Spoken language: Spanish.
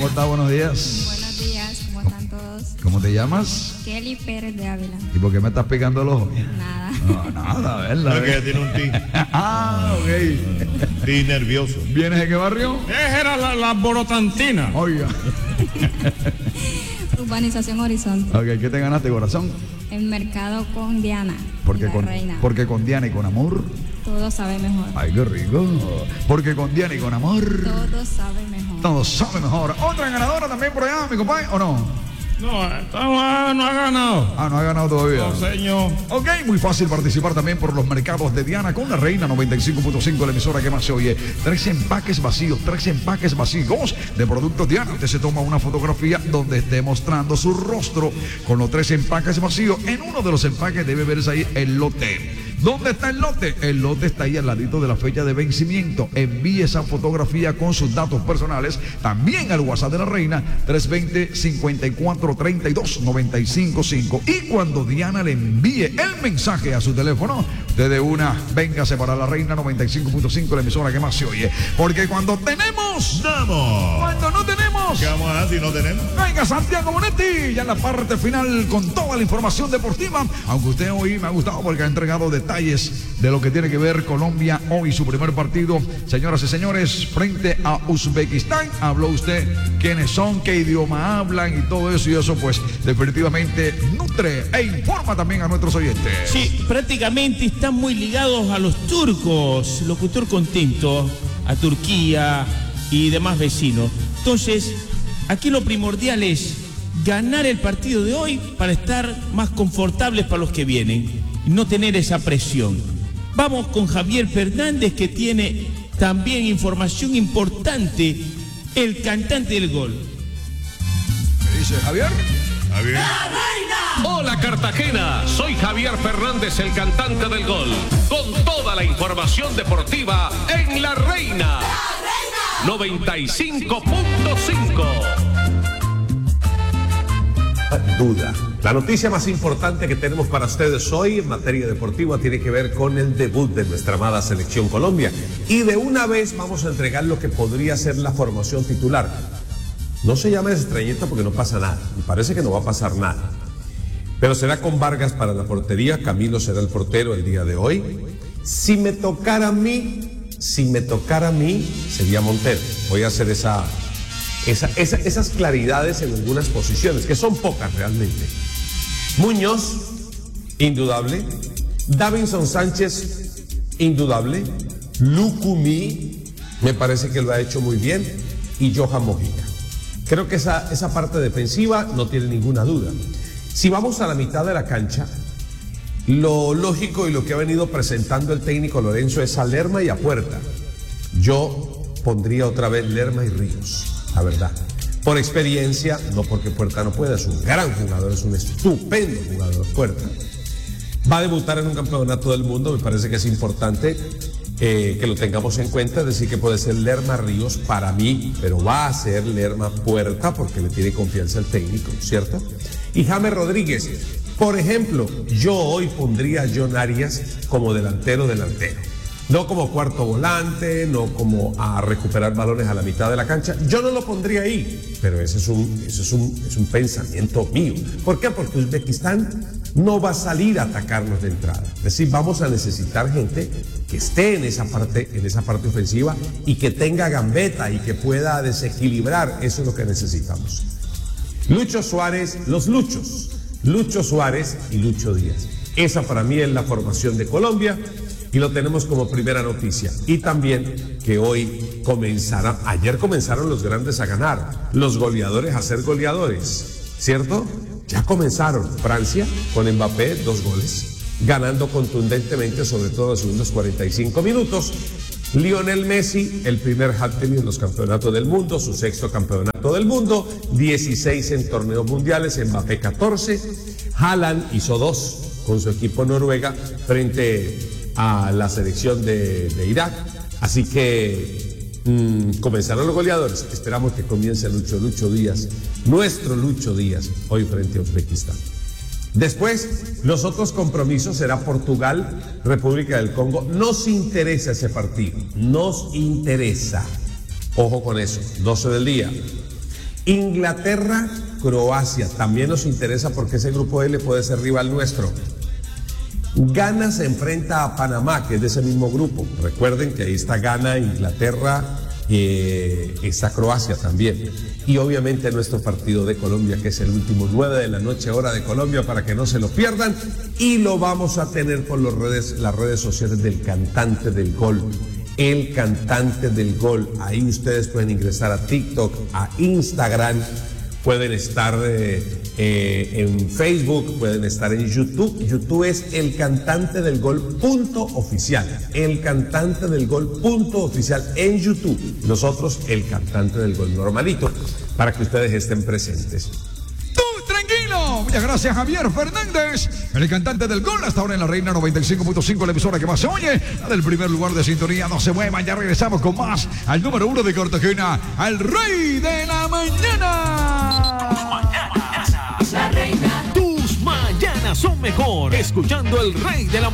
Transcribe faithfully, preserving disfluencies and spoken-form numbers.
¿Cómo estás? Buenos días. Buenos días, ¿cómo están todos? ¿Cómo te llamas? Kelly Pérez de Ávila. ¿Y por qué me estás picando el ojo? Nada. No, nada, ¿verdad? No, que ella tiene un ti. Ah, ok. Ti nervioso. ¿Vienes de qué barrio? Esa era la, la borotantina. Oiga. Urbanización Horizonte. Ok, ¿qué te ganaste, corazón? El mercado con Diana. Porque la con, reina. porque con Diana y con amor. Todo sabe mejor. Ay, qué rico. Porque con Diana y con amor. Todo sabe mejor. Todo sabe mejor. ¿Otra ganadora también por allá, mi compadre? ¿O no? No, esta no, no ha ganado. Ah, no ha ganado todavía. No, señor. Ok, muy fácil participar también por los mercados de Diana con la Reina noventa y cinco punto cinco, la emisora que más se oye. Tres empaques vacíos, tres empaques vacíos de productos Diana. Usted se toma una fotografía donde esté mostrando su rostro con los tres empaques vacíos. En uno de los empaques debe verse ahí el lote. ¿Dónde está el lote? El lote está ahí al ladito de la fecha de vencimiento. Envíe esa fotografía con sus datos personales también al WhatsApp de la Reina tres dos cero, cinco cuatro tres dos, nueve cinco cinco. Y cuando Diana le envíe el mensaje a su teléfono, usted de una, véngase para la Reina noventa y cinco punto cinco, la emisora que más se oye. Porque cuando tenemos, ¡damos! Cuando no tenemos, ¿qué vamos a hacer si no tenemos? venga Santiago Bonetti, ya en la parte final con toda la información deportiva. Aunque usted hoy me ha gustado porque ha entregado detalles de lo que tiene que ver Colombia hoy, su primer partido, señoras y señores, frente a Uzbekistán. Habló usted quiénes son, qué idioma hablan y todo eso, y eso pues definitivamente nutre e informa también a nuestros oyentes. Sí, prácticamente están muy ligados a los turcos, locutor contento, a Turquía y demás vecinos. Entonces, aquí lo primordial es ganar el partido de hoy para estar más confortables para los que vienen y no tener esa presión. Vamos con Javier Fernández, que tiene también información importante, el cantante del gol. ¿Qué dice Javier? Javier. Hola Cartagena, soy Javier Fernández, el cantante del gol, con toda la información deportiva en La Reina, noventa y cinco punto cinco. Duda. La noticia más importante que tenemos para ustedes hoy en materia deportiva tiene que ver con el debut de nuestra amada Selección Colombia. Y de una vez vamos a entregar lo que podría ser la formación titular. No se llama extrañeta porque no pasa nada. Me parece que no va a pasar nada. Pero será con Vargas para la portería. Camilo será el portero el día de hoy. Si me tocara a mí, si me tocara a mí, sería Montero. Voy a hacer esa... Esa, esa, esas claridades en algunas posiciones, que son pocas realmente. Muñoz, indudable. Davinson Sánchez, indudable. Lucumí, me parece que lo ha hecho muy bien. Y Johan Mojica. Creo que esa, esa parte defensiva no tiene ninguna duda. Si vamos a la mitad de la cancha, lo lógico y lo que ha venido presentando el técnico Lorenzo es a Lerma y a Puerta. Yo pondría otra vez Lerma y Ríos. La verdad, por experiencia, no porque Puerta no pueda, es un gran jugador, es un estupendo jugador. Puerta va a debutar en un campeonato del mundo, me parece que es importante eh, que lo tengamos en cuenta, es decir, que puede ser Lerma Ríos para mí, pero va a ser Lerma Puerta porque le tiene confianza el técnico, ¿cierto? Y James Rodríguez, por ejemplo, yo hoy pondría a John Arias como delantero delantero. No como cuarto volante, no como a recuperar balones a la mitad de la cancha. Yo no lo pondría ahí, pero ese es un, ese es un, es un pensamiento mío. ¿Por qué? Porque Uzbekistán no va a salir a atacarnos de entrada. Es decir, vamos a necesitar gente que esté en esa parte, en esa parte ofensiva y que tenga gambeta y que pueda desequilibrar. Eso es lo que necesitamos. Lucho Suárez, los Luchos. Lucho Suárez y Lucho Díaz. Esa para mí es la formación de Colombia. Y lo tenemos como primera noticia. Y también que hoy comenzará, ayer comenzaron los grandes a ganar, los goleadores a ser goleadores, ¿cierto? Ya comenzaron. Francia con Mbappé, dos goles, ganando contundentemente, sobre todo en los segundos cuarenta y cinco minutos. Lionel Messi, el primer hat-trick en los campeonatos del mundo, su sexto campeonato del mundo, dieciséis en torneos mundiales, Mbappé catorce, Haaland hizo dos con su equipo Noruega frente a la selección de, de Irak. Así que mmm, comenzaron los goleadores. Esperamos que comience Lucho, Lucho Díaz, nuestro Lucho Díaz, hoy frente a Uzbekistán. Después, los otros compromisos será Portugal, República del Congo. Nos interesa ese partido, nos interesa. Ojo con eso, doce del día. Inglaterra, Croacia, también nos interesa porque ese grupo L puede ser rival nuestro. Ghana se enfrenta a Panamá, que es de ese mismo grupo. Recuerden que ahí está Ghana, Inglaterra, eh, está Croacia también. Y obviamente nuestro partido de Colombia, que es el último, nueve de la noche, hora de Colombia, para que no se lo pierdan. Y lo vamos a tener por las redes, las redes sociales del Cantante del Gol. El Cantante del Gol. Ahí ustedes pueden ingresar a TikTok, a Instagram, pueden estar eh, eh, en Facebook, pueden estar en YouTube. YouTube es El Cantante del Gol punto oficial. El Cantante del Gol punto oficial en YouTube. Nosotros, El Cantante del Gol normalito, para que ustedes estén presentes. Tranquilo, muchas gracias Javier Fernández, el Cantante del Gol, hasta ahora en la Reina noventa y cinco punto cinco, la emisora que más se oye, la del primer lugar de sintonía. No se muevan, ya regresamos con más al número uno de Cartagena, al Rey de la Mañana. La Reina. Tus mañanas son mejor escuchando el Rey de la